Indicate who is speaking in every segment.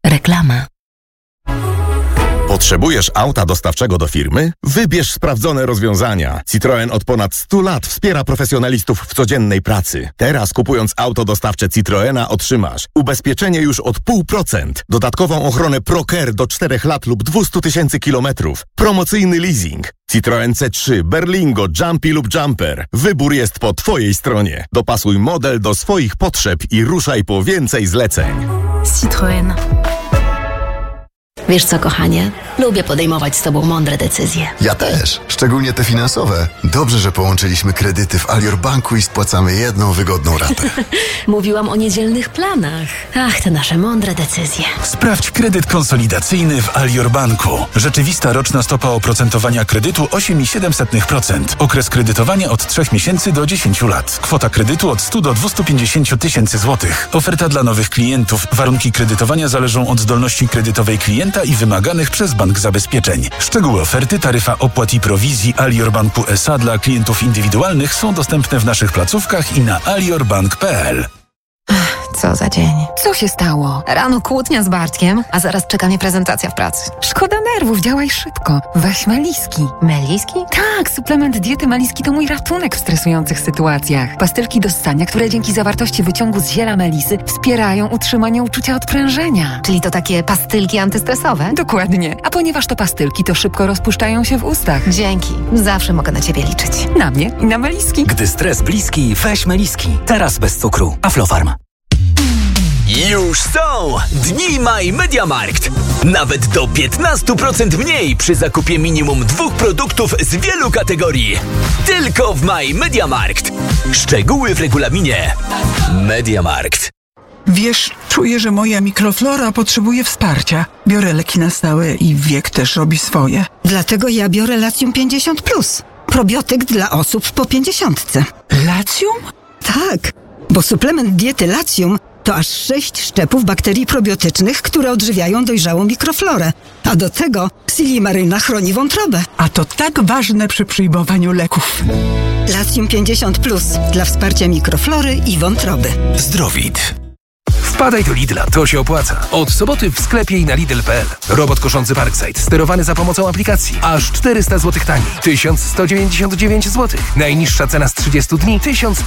Speaker 1: Reklama.
Speaker 2: Potrzebujesz auta dostawczego do firmy? Wybierz sprawdzone rozwiązania. Citroen od ponad 100 lat wspiera profesjonalistów w codziennej pracy. Teraz kupując auto dostawcze Citroena otrzymasz ubezpieczenie już od 0,5%, dodatkową ochronę ProCare do 4 lat lub 200 000 kilometrów, promocyjny leasing. Citroen C3, Berlingo, Jumpy lub Jumper. Wybór jest po Twojej stronie. Dopasuj model do swoich potrzeb i ruszaj po więcej zleceń.
Speaker 1: Citroen. Wiesz co, kochanie? Lubię podejmować z tobą mądre decyzje.
Speaker 3: Ja też, szczególnie te finansowe. Dobrze, że połączyliśmy kredyty w Alior Banku i spłacamy jedną wygodną ratę.
Speaker 1: Mówiłam o niedzielnych planach. Ach, te nasze mądre decyzje.
Speaker 4: Sprawdź kredyt konsolidacyjny w Alior Banku. Rzeczywista roczna stopa oprocentowania kredytu 8,7%. Okres kredytowania od 3 miesięcy do 10 lat. Kwota kredytu od 100 do 250 tysięcy złotych. Oferta dla nowych klientów. Warunki kredytowania zależą od zdolności kredytowej klienta i wymaganych przez bank zabezpieczeń. Szczegóły oferty, taryfa opłat i prowizji Alior Banku SA dla klientów indywidualnych są dostępne w naszych placówkach i na aliorbank.pl.
Speaker 5: Co za dzień. Co się stało? Rano kłótnia z Bartkiem, a zaraz czeka mnie prezentacja w pracy.
Speaker 6: Szkoda nerwów, działaj szybko. Weź Meliski.
Speaker 5: Meliski?
Speaker 6: Tak, suplement diety Meliski to mój ratunek w stresujących sytuacjach. Pastylki do ssania, które dzięki zawartości wyciągu z ziela melisy wspierają utrzymanie uczucia odprężenia.
Speaker 5: Czyli to takie pastylki antystresowe?
Speaker 6: Dokładnie. A ponieważ to pastylki, to szybko rozpuszczają się w ustach.
Speaker 5: Dzięki. Zawsze mogę na ciebie liczyć.
Speaker 6: Na mnie i na Meliski.
Speaker 7: Gdy stres bliski, weź Meliski. Teraz bez cukru. Aflofarm.
Speaker 8: Już są Dni My Mediamarkt. Nawet do 15% mniej przy zakupie minimum 2 produktów z wielu kategorii. Tylko w My Mediamarkt. Szczegóły w regulaminie. Mediamarkt.
Speaker 9: Wiesz, czuję, że moja mikroflora potrzebuje wsparcia. Biorę leki na stałe i wiek też robi swoje.
Speaker 10: Dlatego ja biorę Latium 50+. Probiotyk dla osób po 50.
Speaker 9: Latium?
Speaker 10: Tak, bo suplement diety Latium to aż 6 szczepów bakterii probiotycznych, które odżywiają dojrzałą mikroflorę. A do tego Silimaryna chroni wątrobę.
Speaker 9: A to tak ważne przy przyjmowaniu leków.
Speaker 10: Latium 50+, dla wsparcia mikroflory i wątroby.
Speaker 11: Zdrowit. Wpadaj do Lidla, to się opłaca. Od soboty w sklepie i na Lidl.pl. Robot koszący Parkside, sterowany za pomocą aplikacji. Aż 400 zł taniej. 1199 zł. Najniższa cena z 30 dni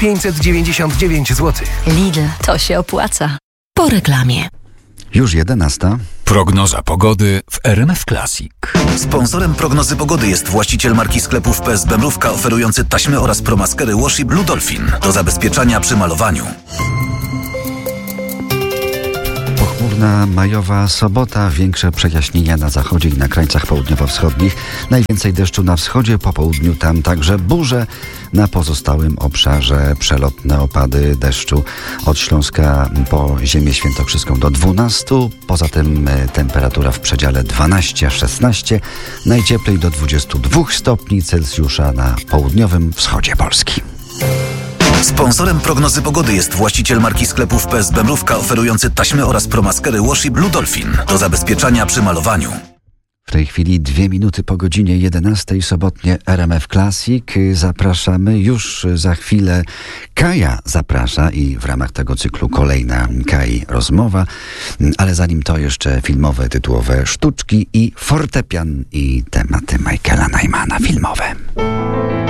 Speaker 11: 1599 zł.
Speaker 1: Lidl, to się opłaca. Po reklamie.
Speaker 12: Już 11.
Speaker 13: Prognoza pogody w RMF Classic.
Speaker 14: Sponsorem prognozy pogody jest właściciel marki sklepów PSB Mrówka, oferujący taśmy oraz promaskery Washi Blue Dolphin do zabezpieczania przy malowaniu.
Speaker 12: Pochmurna majowa sobota, większe przejaśnienia na zachodzie i na krańcach południowo-wschodnich. Najwięcej deszczu na wschodzie, po południu tam także burze. Na pozostałym obszarze przelotne opady deszczu od Śląska po ziemię świętokrzyską do 12. Poza tym temperatura w przedziale 12-16. Najcieplej do 22 stopni Celsjusza na południowym wschodzie Polski.
Speaker 14: Sponsorem prognozy pogody jest właściciel marki sklepów PSB Mrówka, oferujący taśmy oraz promaskery Washi Blue Dolphin do zabezpieczania przy malowaniu.
Speaker 12: W tej chwili 2 minuty po godzinie 11 sobotnie RMF Classic. Zapraszamy już za chwilę. Kaja zaprasza i w ramach tego cyklu kolejna Kai rozmowa. Ale zanim to jeszcze filmowe, tytułowe sztuczki i fortepian i tematy Michaela Nymana filmowe.